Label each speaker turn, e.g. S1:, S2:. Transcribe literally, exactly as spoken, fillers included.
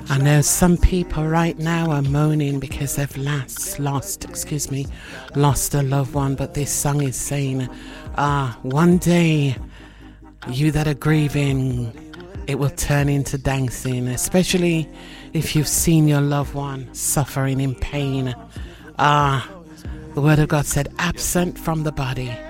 S1: I know some people right now are moaning because they've last lost, excuse me, lost a loved one, but this song is saying, ah, one day, you that are grieving, it will turn into dancing, especially if you've seen your loved one suffering in pain. Ah, the word of God said, absent from the body